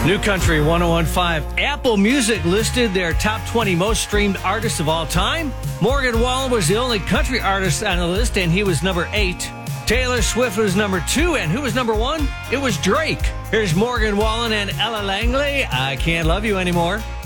New Country 1015. Apple Music listed their top 20 most streamed artists of all time. Morgan Wallen was the only country artist on the list, and he was number 8. Taylor Swift was number 2, and who was number 1? It was Drake. Here's Morgan Wallen and Ella Langley. I Can't Love You Anymore.